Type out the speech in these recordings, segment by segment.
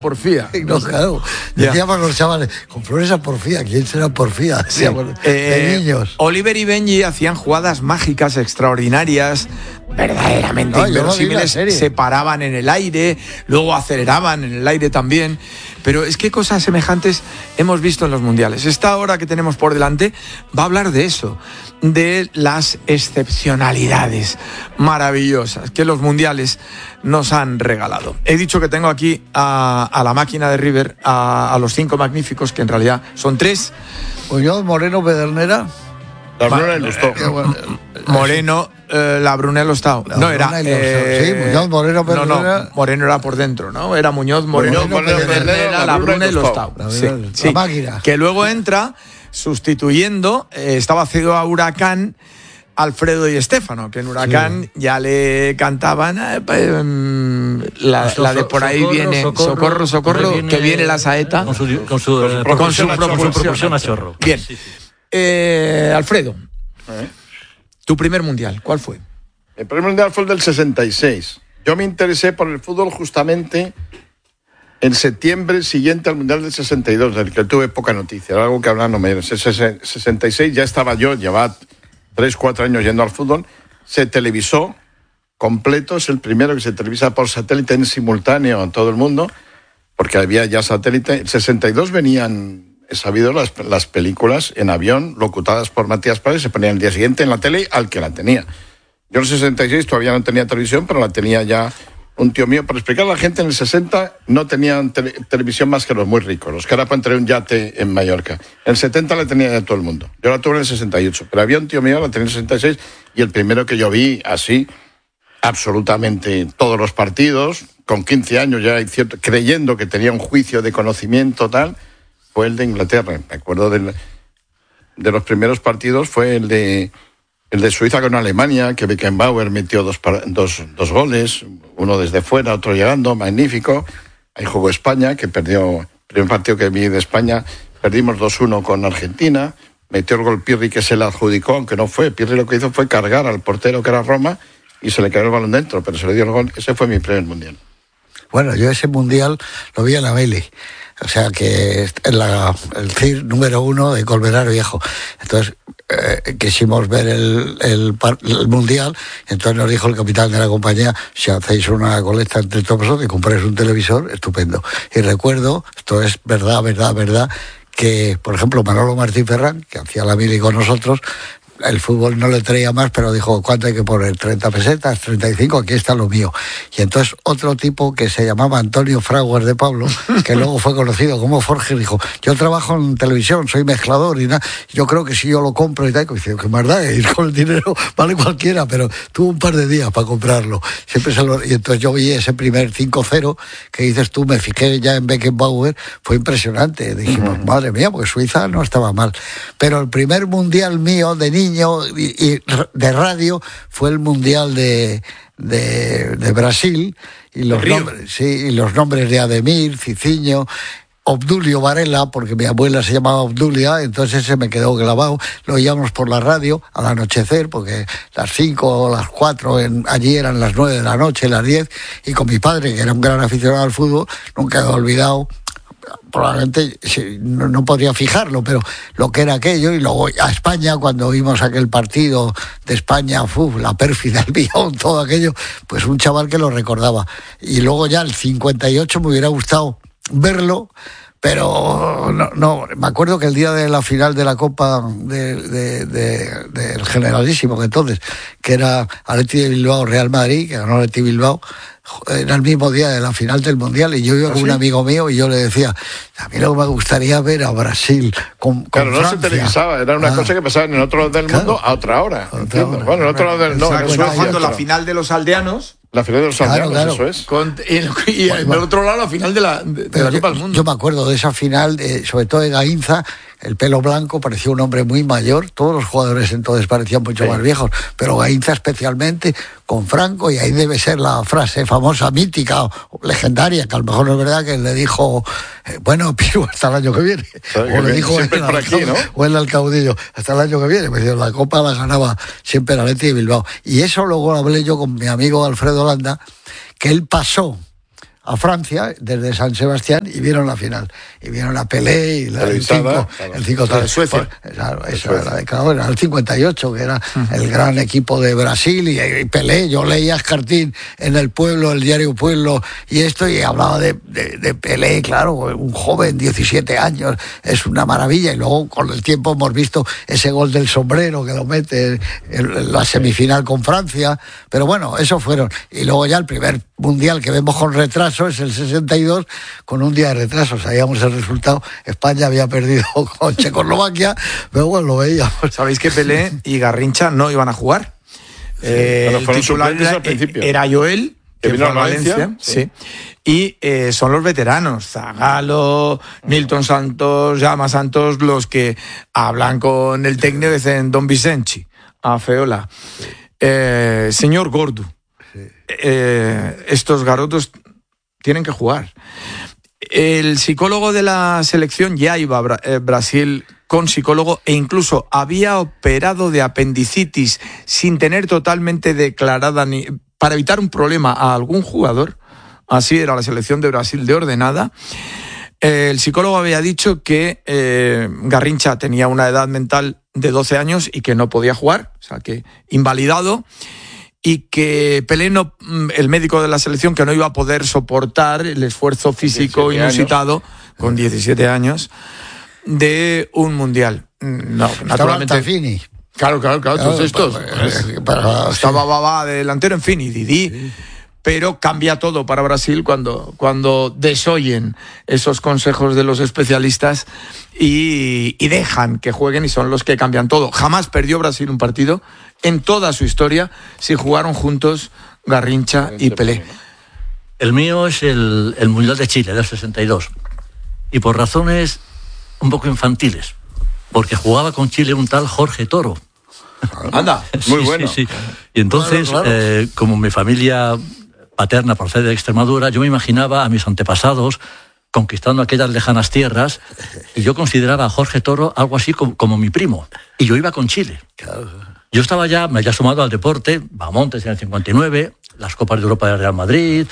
Porfía. No, claro. Decíamos los chavales, con flores a porfía. ¿Quién será porfía? Decíamos, de niños. Oliver y Benji hacían jugadas mágicas extraordinarias, verdaderamente inverosímiles. Se paraban en el aire, luego aceleraban en el aire también. Pero es que cosas semejantes hemos visto en los mundiales. Esta hora que tenemos por delante va a hablar de eso, de las excepcionalidades maravillosas que los mundiales nos han regalado. He dicho que tengo aquí a la máquina de River, a los 5 magníficos, que en realidad son 3. Muñoz, Moreno, Pedernera. La Bruna y Lustó. Moreno, la Bruna y Lostao. No, era... sí, Muñoz, Moreno, Pedernera. No, Moreno era por dentro, ¿no? Era Muñoz, Moreno, Pedernera, la Bruna y Lostao. La máquina. Que luego entra sustituyendo, estaba cedido a Huracán, Alfredo y Estéfano, que en Huracán ya le cantaban la de por ahí socorro, viene socorro, que viene la saeta con su propulsión a chorro. Bien. Alfredo, tu primer mundial, ¿cuál fue? El primer mundial fue el del 66. Yo me interesé por el fútbol justamente en septiembre siguiente al mundial del 62, del que tuve poca noticia, era algo que hablar no me dieron. En 66 ya estaba yo, llevaba 3-4 años yendo al fútbol. Se televisó completo, es el primero que se televisa por satélite en simultáneo en todo el mundo, porque había ya satélite. En 62 venían... He sabido las películas en avión, locutadas por Matías Prades, se ponían el día siguiente en la tele al que la tenía. Yo en el 66 todavía no tenía televisión, pero la tenía ya un tío mío. Para explicar a la gente, en el 60 no tenían televisión más que los muy ricos, los que ahora pueden tener un yate en Mallorca. En el 70 la tenía ya todo el mundo. Yo la tuve en el 68, pero había un tío mío, la tenía en el 66, y el primero que yo vi así, absolutamente todos los partidos, con 15 años ya creyendo que tenía un juicio de conocimiento tal, fue el de Inglaterra. Me acuerdo de los primeros partidos, fue el de Suiza con Alemania, que Beckenbauer metió dos goles, uno desde fuera, otro llegando, magnífico. Ahí jugó España, que perdió el primer partido que vi de España, perdimos 2-1 con Argentina, metió el gol Pirri, que se le adjudicó, aunque no fue. Pirri lo que hizo fue cargar al portero, que era Roma, y se le cayó el balón dentro, pero se le dio el gol. Ese fue mi primer mundial. Bueno, yo ese mundial lo vi en la Meli. O sea que el CIR número 1 de Colmenar Viejo. Entonces quisimos ver el mundial. Entonces nos dijo el capitán de la compañía: si hacéis una colecta entre todos vosotros y compráis un televisor, estupendo. Y recuerdo, esto es verdad, que por ejemplo Manolo Martín Ferrán, que hacía la mili con nosotros, el fútbol no le traía más, pero dijo: ¿cuánto hay que poner? 30 pesetas, 35, aquí está lo mío. Y entonces otro tipo que se llamaba Antonio Fraguas de Pablo, que luego fue conocido como Forge, dijo: yo trabajo en televisión, soy mezclador y nada, yo creo que si yo lo compro y tal, dice: que más da, ir con el dinero vale cualquiera, pero tuvo un par de días para comprarlo. Y entonces yo vi ese primer 5-0 que dices tú, me fijé ya en Beckenbauer, fue impresionante. Dijimos, madre mía, porque Suiza no estaba mal. Pero el primer mundial mío de niño y de radio fue el mundial de Brasil, y los nombres de Ademir, Cicinho, Obdulio Varela, porque mi abuela se llamaba Obdulia, entonces se me quedó grabado. Lo oíamos por la radio al anochecer, porque las 5 o las 4 allí eran las 9 de la noche, las 10, y con mi padre, que era un gran aficionado al fútbol, nunca he olvidado. Probablemente no podría fijarlo, pero lo que era aquello. Y luego a España, cuando vimos aquel partido de España, la pérfida, el Billón, todo aquello, pues un chaval que lo recordaba. Y luego ya el 58 me hubiera gustado verlo, pero no, me acuerdo que el día de la final de la Copa del Generalísimo, que entonces, que era Athletic de Bilbao, Real Madrid, que ganó Athletic Bilbao, era el mismo día de la final del Mundial, y yo iba con un amigo mío y yo le decía: a mí lo que me gustaría ver a Brasil con claro, Francia. No se televisaba, era una cosa que pasaba en el otro lado del mundo a otra hora. Bueno, en el otro lado del mundo. Cuando la final de los aldeanos. La final de los aldeanos, claro. Eso es. Y del otro lado la final de la Copa del Mundo. Yo me acuerdo de esa final, sobre todo de Gainza, el pelo blanco, parecía un hombre muy mayor. Todos los jugadores entonces parecían mucho más viejos, pero Gainza especialmente, con Franco, y ahí debe ser la frase famosa, mítica, o legendaria, que a lo mejor no es verdad, que le dijo: bueno, Piru, hasta el año que viene. O le dijo el caudillo: hasta el año que viene. Me dijo, la Copa la ganaba siempre el Athletic de Bilbao. Y eso luego hablé yo con mi amigo Alfredo Landa, que él pasó a Francia desde San Sebastián y vieron la final. Y vieron a Pelé y el 5-3. Suecia. Claro, eso era el 58, que era el gran equipo de Brasil, y Pelé. Yo leía Escartín en El Pueblo, el diario Pueblo, y hablaba de Pelé, claro, un joven, 17 años, es una maravilla. Y luego con el tiempo hemos visto ese gol del sombrero que lo mete en la semifinal con Francia. Pero bueno, eso fueron. Y luego ya el primer mundial que vemos con retraso es el 62, con un día de retraso. Sabíamos el resultado. España había perdido con Checoslovaquia, pero bueno, lo veíamos. ¿Sabéis que Pelé y Garrincha no iban a jugar? El titular era Joel, que vino a Valencia. Sí. Y son los veteranos, Zagallo, Nilton Santos, Jaume Santos, los que hablan con el técnico y dicen Don Vicente, a Feola. Señor Gordo, estos garotos tienen que jugar. El psicólogo de la selección ya iba a Brasil con psicólogo, e incluso había operado de apendicitis sin tener totalmente declarada para evitar un problema a algún jugador. Así era la selección de Brasil de ordenada. El psicólogo había dicho que Garrincha tenía una edad mental de 12 años y que no podía jugar, o sea que invalidado, y que Pelé, el médico de la selección, que no iba a poder soportar el esfuerzo físico inusitado con 17 años de un mundial. No, naturalmente. Fini. Claro, todos estos. Estaba Babá de delantero, en fin, y Didi. Sí. Pero cambia todo para Brasil cuando desoyen esos consejos de los especialistas y dejan que jueguen, y son los que cambian todo. Jamás perdió Brasil un partido en toda su historia si jugaron juntos Garrincha y Pelé. El mío es el Mundial de Chile del 62, y por razones un poco infantiles, porque jugaba con Chile un tal Jorge Toro. Anda, muy bueno. Sí. Y entonces, claro. Como mi familia paterna procede de Extremadura, yo me imaginaba a mis antepasados conquistando aquellas lejanas tierras, y yo consideraba a Jorge Toro algo así como mi primo, y yo iba con Chile. Yo me había sumado al deporte, Bahamontes en el 59, las Copas de Europa del Real Madrid,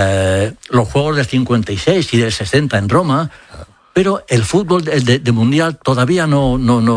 los Juegos del 56 y del 60 en Roma, pero el fútbol de mundial todavía no,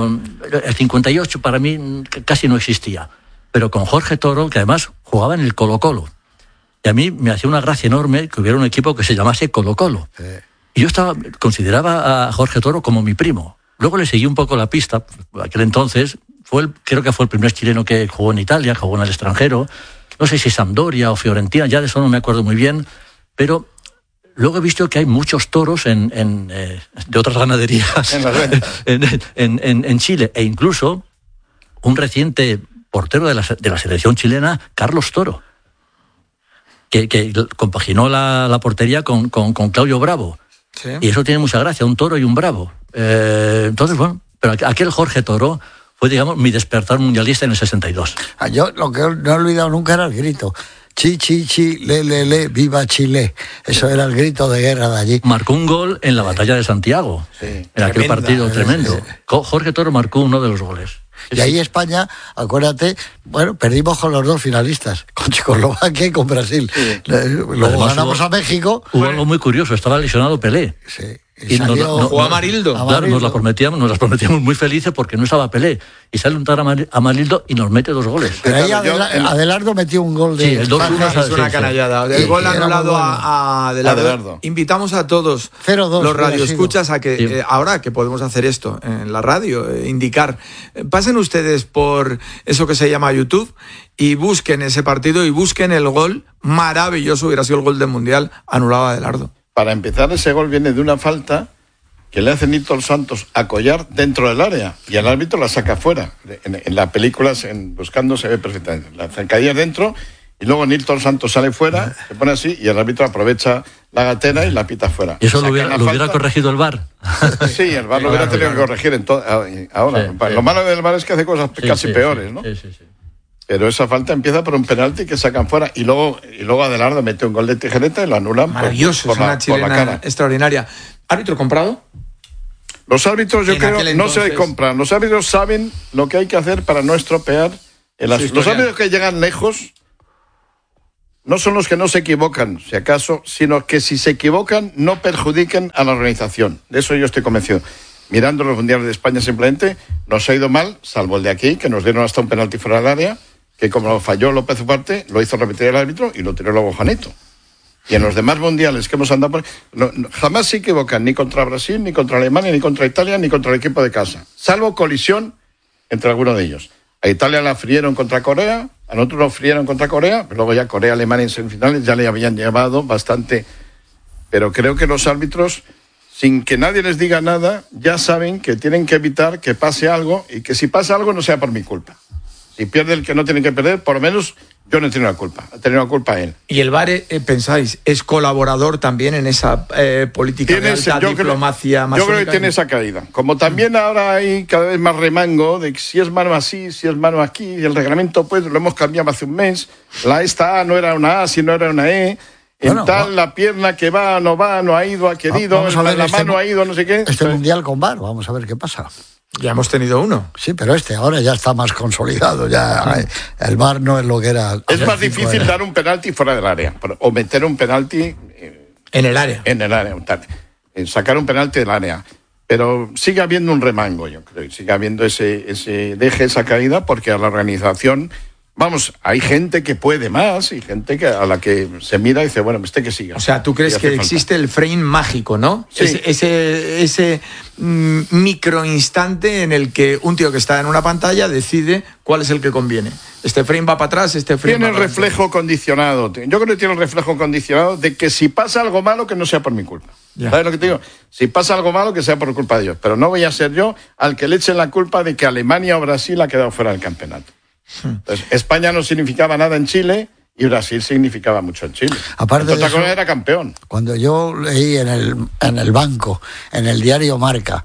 el 58 para mí casi no existía. Pero con Jorge Toro, que además jugaba en el Colo-Colo, y a mí me hacía una gracia enorme que hubiera un equipo que se llamase Colo-Colo. Y yo consideraba a Jorge Toro como mi primo. Luego le seguí un poco la pista. Aquel entonces creo que fue el primer chileno que jugó en Italia, que jugó en el extranjero. No sé si Sampdoria o Fiorentina, ya de eso no me acuerdo muy bien, pero luego he visto que hay muchos toros de otras ganaderías en Chile, e incluso un reciente portero de la selección chilena, Carlos Toro, que compaginó la portería con Claudio Bravo. Sí. Y eso tiene mucha gracia, un toro y un bravo. Entonces, bueno, pero aquel Jorge Toro fue, digamos, mi despertar mundialista en el 62. Yo lo que no he olvidado nunca era el grito. Chi, chi, chi, le, viva Chile. Eso era el grito de guerra de allí. Marcó un gol en la batalla de Santiago, en aquel partido tremendo. Jorge Toro marcó uno de los goles. Y ahí España, acuérdate, bueno, perdimos con los dos finalistas, con Checoslovaquia y con Brasil. Sí. Luego ganamos a México. Hubo algo muy curioso, estaba lesionado Pelé. Sí. Y jugó Amarildo. Claro, nos las prometíamos muy felices porque no estaba Pelé. Y sale un tal Amarildo y nos mete 2 goles. Pero ahí Adelardo metió un gol de... Sí, el 2-1 es una canallada. El gol anulado a Adelardo. Invitamos a todos 0-2, los radioescuchas a que, ahora que podemos hacer esto en la radio, indicar, pasen ustedes por eso que se llama YouTube y busquen ese partido y busquen el gol maravilloso, hubiera sido el gol del Mundial, anulado a Adelardo. Para empezar, ese gol viene de una falta que le hace Nilton Santos a Collar dentro del área, y el árbitro la saca fuera. En la película, Buscando, se ve perfectamente. La zancadilla dentro, y luego Nilton Santos sale fuera, se pone así, y el árbitro aprovecha la gatera y la pita fuera. ¿Y eso lo hubiera corregido el VAR? Sí, el VAR lo hubiera tenido que corregir ahora. Sí. Lo malo del VAR es que hace cosas casi peores, ¿no? Sí. Pero esa falta empieza por un penalti que sacan fuera, y luego Adelardo mete un gol de tijereta y lo anulan. Maravilloso, por una chilena extraordinaria. ¿Árbitro comprado? Los árbitros, yo creo, no se compran. Los árbitros saben lo que hay que hacer para no estropear. Los árbitros que llegan lejos no son los que no se equivocan, si acaso, sino que si se equivocan no perjudiquen a la organización. De eso yo estoy convencido. Mirando los mundiales de España simplemente, nos ha ido mal, salvo el de aquí, que nos dieron hasta un penalti fuera del área, que como lo falló López Ugarte, lo hizo repetir el árbitro y lo tiró luego Juanito. Y en los demás mundiales que hemos andado por... jamás se equivocan, ni contra Brasil, ni contra Alemania, ni contra Italia, ni contra el equipo de casa. Salvo colisión entre alguno de ellos. A Italia la frieron contra Corea, a nosotros nos frieron contra Corea, pero luego ya Corea, Alemania en semifinales ya le habían llevado bastante. Pero creo que los árbitros, sin que nadie les diga nada, ya saben que tienen que evitar que pase algo y que si pasa algo no sea por mi culpa. Si pierde el que no tiene que perder, por lo menos yo no he tenido la culpa, ha tenido la culpa él. Y el VAR, pensáis, es colaborador también en esa política de alta diplomacia masónica. Yo creo que tiene esa caída. Como también ahora hay cada vez más remango de que si es mano así, si es mano aquí, y el reglamento pues lo hemos cambiado hace un mes, esta A no era una A, sino era una E. La pierna que va, no ha ido, ha querido, la mano ha ido, no sé qué. Este mundial con VAR, vamos a ver qué pasa. Ya hemos tenido uno. Sí, pero ahora ya está más consolidado. Ya el VAR no es lo que era. Es más difícil dar un penalti fuera del área o meter un penalti en el área. Sacar un penalti del área. Pero sigue habiendo un remango, yo creo. Sigue habiendo esa caída, porque a la organización, vamos, hay gente que puede más y gente a la que se mira y dice, bueno, que siga. O sea, ¿tú crees que existe el frame mágico, no? Sí. Ese microinstante en el que un tío que está en una pantalla decide cuál es el que conviene. Este frame va para atrás, este frame tiene va para reflejo condicionado. Yo creo que tiene un reflejo condicionado de que si pasa algo malo, que no sea por mi culpa. Ya. ¿Sabes lo que te digo? Si pasa algo malo, que sea por culpa de ellos. Pero no voy a ser yo al que le echen la culpa de que Alemania o Brasil ha quedado fuera del campeonato. Entonces, España no significaba nada en Chile y Brasil significaba mucho en Chile. Aparte de eso, era campeón. Cuando yo leí en el banco, en el diario Marca,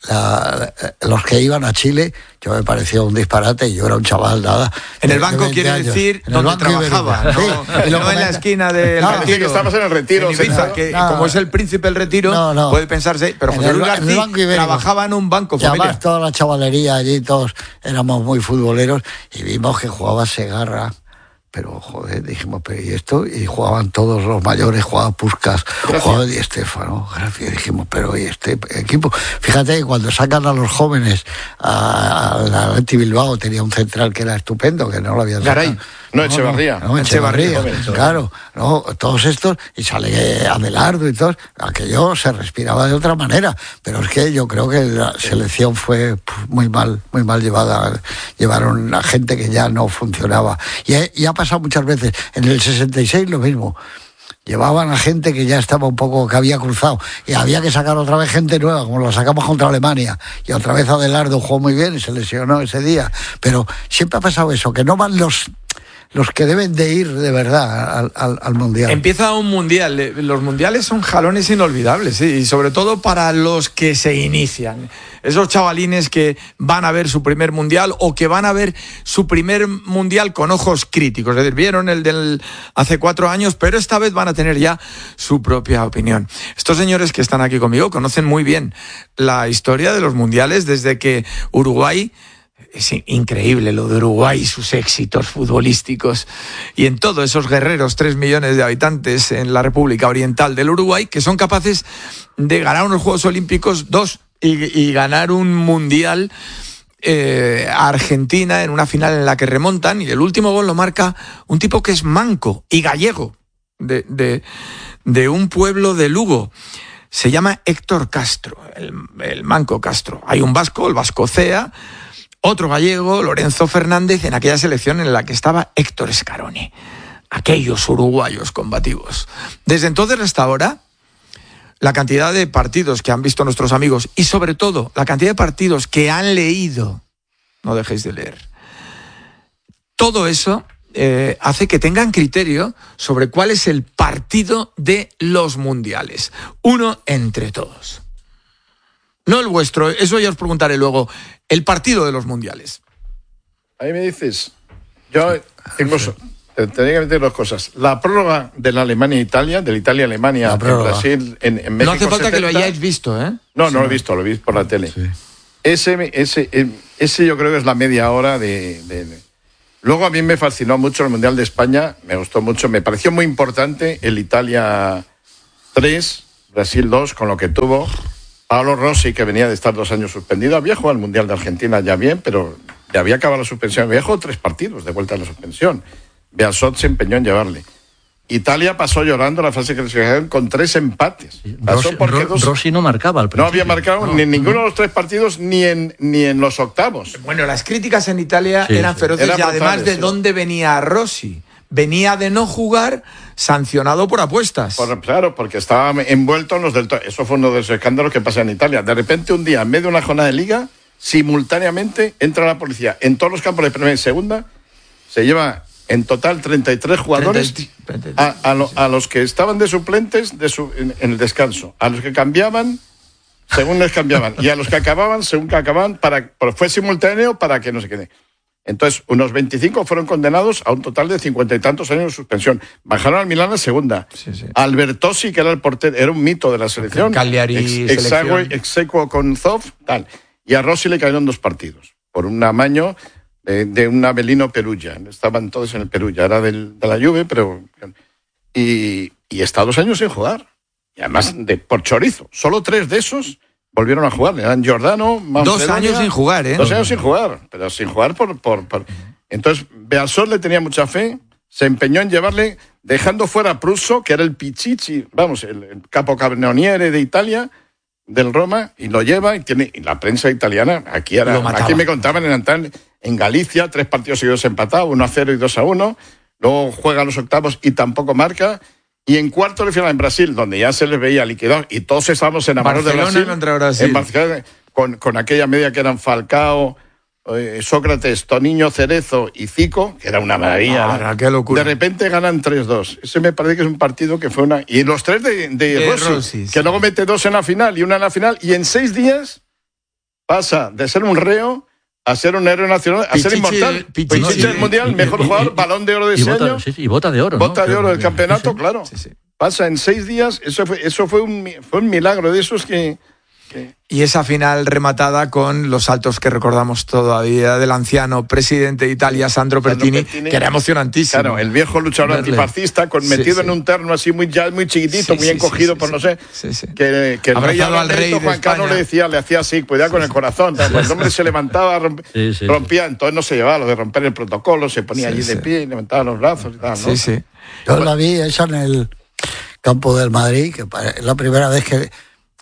los que iban a Chile, yo me pareció un disparate y yo era un chaval nada. En el banco quiere decir donde trabajaba, no en la esquina del Retiro. Que estamos en el Retiro. En Ibiza, que como es el príncipe del Retiro, puede pensarse, pero José Luis García trabajaba en un banco familiar. Además, toda la chavalería allí, todos éramos muy futboleros y vimos que jugaba Segarra. Pero, joder, dijimos, pero ¿y esto? Y jugaban todos los mayores, jugaba Puskás, jugaba Di Stéfano, gracias. Dijimos, pero ¿y este equipo? Fíjate que cuando sacan a los jóvenes al Athletic Bilbao, tenía un central que era estupendo, que no lo habían sacado. Garay. Echevarría. Echevarría, claro. Todos estos, y sale Adelardo y todo, aquello se respiraba de otra manera. Pero es que yo creo que la selección fue muy mal llevada. Llevaron a gente que ya no funcionaba. Y ha pasado muchas veces. En el 66 lo mismo. Llevaban a gente que ya estaba un poco, que había cruzado, y había que sacar otra vez gente nueva, como lo sacamos contra Alemania, y otra vez Adelardo jugó muy bien y se lesionó ese día. Pero siempre ha pasado eso, que no van los que deben de ir de verdad al Mundial. Empieza un Mundial. Los Mundiales son jalones inolvidables, ¿sí? Y sobre todo para los que se inician. Esos chavalines que van a ver su primer Mundial o que van a ver su primer Mundial con ojos críticos. Es decir, vieron el del hace 4 años, pero esta vez van a tener ya su propia opinión. Estos señores que están aquí conmigo conocen muy bien la historia de los Mundiales desde que Uruguay... Es increíble lo de Uruguay, sus éxitos futbolísticos. Y en todos esos guerreros, 3 millones de habitantes en la República Oriental del Uruguay, que son capaces de ganar unos Juegos Olímpicos, 2, y ganar un Mundial a Argentina en una final en la que remontan. Y el último gol lo marca un tipo que es manco y gallego, de un pueblo de Lugo. Se llama Héctor Castro, el manco Castro. Hay un vasco, el Vasco Cea, otro gallego, Lorenzo Fernández, en aquella selección en la que estaba Héctor Scaroni. Aquellos uruguayos combativos. Desde entonces hasta ahora, la cantidad de partidos que han visto nuestros amigos y sobre todo la cantidad de partidos que han leído, no dejéis de leer, todo eso hace que tengan criterio sobre cuál es el partido de los mundiales. Uno entre todos. No el vuestro, eso ya os preguntaré luego. El partido de los mundiales. Ahí me dices, yo tendría que meter 2 cosas. La prórroga de la Alemania-Italia, de la Italia-Alemania, en Brasil, en México. No hace falta 70. Que lo hayáis visto, ¿eh? No lo he visto, lo vi por la tele. Sí. Ese yo creo que es la media hora de Luego a mí me fascinó mucho el Mundial de España, me gustó mucho, me pareció muy importante el Italia 3, Brasil 2, con lo que tuvo Paolo Rossi, que venía de estar 2 años suspendido. Había jugado al Mundial de Argentina ya bien, pero ya había acabado la suspensión. Había jugado 3 partidos de vuelta a la suspensión. Bearzot se empeñó en llevarle. Italia pasó llorando la fase de clasificación con 3 empates. Rossi no marcaba al principio. No había marcado ni en ninguno de los 3 partidos ni en los octavos. Bueno, las críticas en Italia eran feroces y además de dónde venía Rossi. Venía de no jugar sancionado por apuestas. Claro, porque estaba envuelto en los del... Eso fue uno de los escándalos que pasa en Italia. De repente, un día, en medio de una jornada de liga, simultáneamente entra la policía en todos los campos de primera y segunda, se lleva en total 33 jugadores a los que estaban de suplentes en el descanso, a los que cambiaban según les cambiaban y a los que acababan según que acababan, fue simultáneo para que no se quede. Entonces, unos 25 fueron condenados a un total de 50 y tantos años de suspensión. Bajaron al Milán a segunda. Albertosi, que era el portero, era un mito de la selección. Cagliari, exequo con Zoff, tal. Y a Rossi le cayeron 2 partidos por un amaño de un Avelino Perugia. Estaban todos en el Perugia, era de la Juve, pero... Y está 2 años sin jugar. Y además por chorizo. Solo 3 de esos volvieron a jugar. Eran Giordano, Manfredonia. 2 años sin jugar, ¿eh? 2 años sin jugar, pero sin jugar por... Entonces, Bearzot le tenía mucha fe, se empeñó en llevarle, dejando fuera a Prusso, que era el Pichichi, vamos, el capocannoniere de Italia, del Roma, y lo lleva, y la prensa italiana, aquí me contaban en Galicia, 3 partidos seguidos empatados, 1-0 y 2-1, luego juega los octavos y tampoco marca, y en cuartos de final en Brasil, donde ya se les veía liquidado, y todos estábamos enamorados de Brasil. En Barcelona, con aquella media que eran Falcao, Sócrates, Toniño, Cerezo y Zico, que era una maravilla. Qué locura. De repente ganan 3-2. Ese me parece que es un partido que fue una... Y los 3 de Rossi, que luego mete 2 en la final y 1 en la final, y en 6 días pasa de ser un reo a ser un héroe nacional, a ser inmortal. Pichichi del Mundial, mejor jugador, Balón de Oro de ese año. Y bota de oro. Bota de oro del campeonato, claro. Pasa en 6 días, eso fue un milagro de esos que... Y esa final rematada con los saltos que recordamos todavía del anciano presidente de Italia, Sandro Pertini, que era emocionantísimo. Claro, el viejo luchador antifascista, metido en un terno así muy chiquitito, muy encogido, por no sé. Que el rey Juan Carlos le hacía así, cuidado con el corazón. Cuando el hombre se levantaba, rompía, entonces no se llevaba lo de romper el protocolo, se ponía allí de pie y levantaba los brazos y tal, ¿no? Yo la vi esa en el campo del Madrid, que es la primera vez que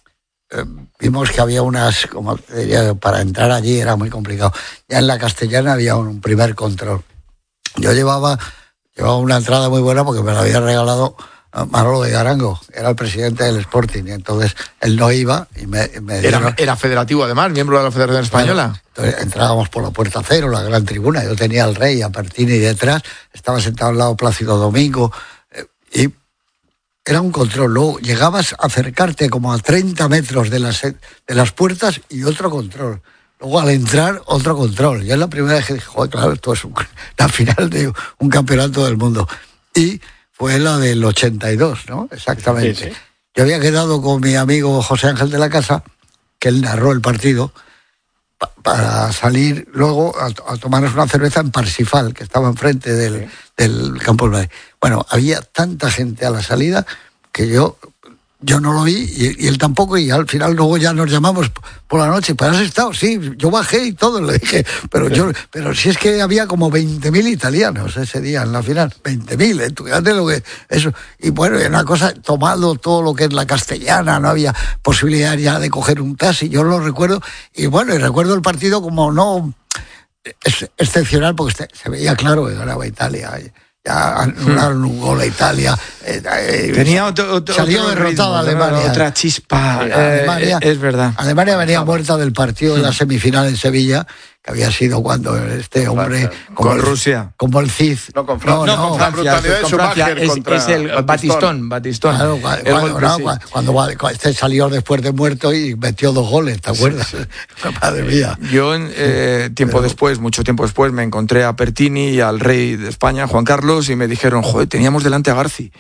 vimos que había unas, como diría, para entrar allí era muy complicado. Ya en la Castellana había un primer control. Yo llevaba una entrada muy buena porque me la había regalado Manolo de Garango, era el presidente del Sporting, y entonces él no iba y me dieron... Era federativo además, miembro de la Federación Española. Bueno, entonces entrábamos por la puerta cero, la gran tribuna, yo tenía al rey, a Pertini detrás, estaba sentado al lado Plácido Domingo, y era un control. Luego llegabas a acercarte como a 30 metros de las puertas y otro control. Luego al entrar, otro control. Ya es la primera vez que dije, joder, claro, esto es la final de un campeonato del mundo. Y fue la del 82, ¿no? Exactamente. Sí. Yo había quedado con mi amigo José Ángel de la Casa, que él narró el partido, para salir luego a tomarnos una cerveza en Parsifal, que estaba enfrente del campo del Madrid. Bueno, había tanta gente a la salida que yo no lo vi y él tampoco, y al final luego ya nos llamamos por la noche. ¿Pero has estado? Sí, yo bajé y todo, le dije, pero si es que había como 20.000 italianos ese día en la final, 20.000, fíjate lo que eso. Y bueno, era una cosa, tomado todo lo que es la Castellana, no había posibilidad ya de coger un taxi, yo lo recuerdo, y bueno, y recuerdo el partido como no excepcional, porque se veía claro que ganaba Italia. Ya anularon un gol a Italia. Tenía salió derrotada Alemania. Otra chispa. Alemania, es verdad. Alemania venía muerta del partido de la semifinal en Sevilla, que había sido cuando este hombre... Con Rusia. Como el Cid. No, con Francia. No, con Francia. Es el Batistón. Claro, cuando este salió después de muerto y metió 2 goles, ¿te acuerdas? Sí. Madre mía. Yo, mucho tiempo después, me encontré a Pertini y al rey de España, Juan Carlos, y me dijeron, joder, teníamos delante a Garci.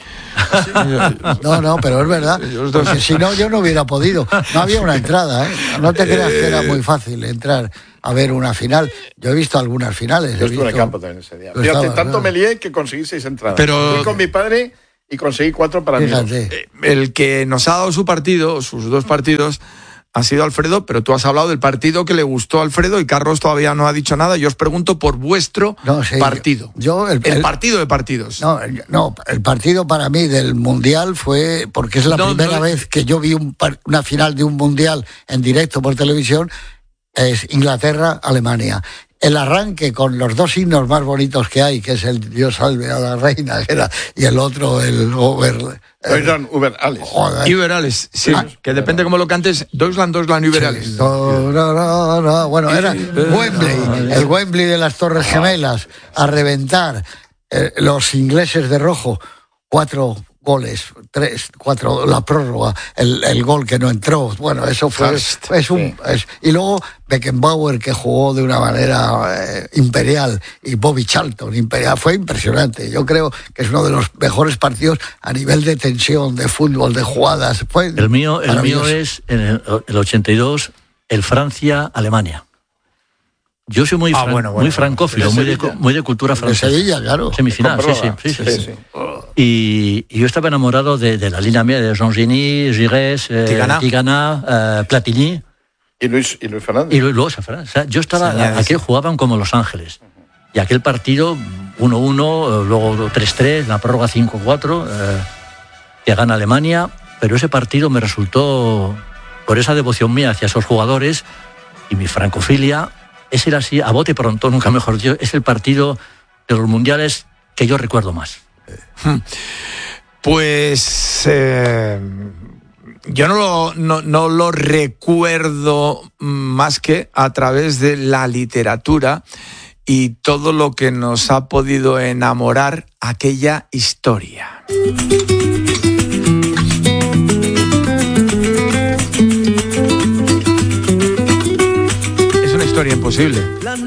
No, pero es verdad. Porque si no, yo no hubiera podido. No había una entrada, ¿eh? No te creas que era muy fácil entrar a ver una final. Yo he visto algunas finales. Yo estuve en el campo también ese día. Fíjate, tanto me lié que conseguí 6 entradas. Pero fui con mi padre y conseguí 4 para mí. El que nos ha dado sus 2 partidos, ha sido Alfredo, pero tú has hablado del partido que le gustó a Alfredo y Carlos todavía no ha dicho nada. Yo os pregunto por vuestro partido. El partido de partidos. No, el partido para mí del Mundial fue, porque es la primera vez que yo vi una final de un Mundial en directo por televisión, es Inglaterra-Alemania. El arranque con los 2 himnos más bonitos que hay, que es el Dios salve a la reina, y el otro, el Über alles. Über alles, sí, que depende cómo lo cantes, Deutschland, Über alles. Bueno, era Wembley, el Wembley de las Torres Gemelas, a reventar. Los ingleses de rojo, 4 goles, 4, la prórroga, el gol que no entró. Bueno, eso fue... y luego Beckenbauer, que jugó de una manera imperial, y Bobby Charlton, imperial. Fue impresionante. Yo creo que es uno de los mejores partidos a nivel de tensión, de fútbol, de jugadas. El mío es, en el 82, el Francia-Alemania. Yo soy muy francófilo, muy de cultura francesa. De Sevilla, claro. Semifinal, sí. Y yo estaba enamorado de la línea media de Jean Geny, Giresse, Tigana, Platini. Y Luis Fernández. Y Luis Fernández. O sea, yo estaba... Aquí jugaban como Los Ángeles. Y aquel partido, 1-1, luego 3-3, la prórroga 5-4, que gana Alemania. Pero ese partido me resultó, por esa devoción mía hacia esos jugadores y mi francofilia, ese era así, a bote pronto, nunca mejor dicho, es el partido de los mundiales que yo recuerdo más. Pues yo no lo recuerdo más que a través de la literatura y todo lo que nos ha podido enamorar aquella historia. Es una historia imposible.